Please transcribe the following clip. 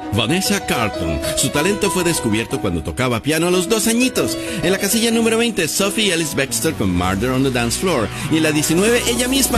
Vanessa Carlton. Su talento fue descubierto cuando tocaba piano a los 2 añitos. En la casilla número 20, Sophie Ellis-Bextor con Murder on the Dance Floor. Y en la 19, ella misma,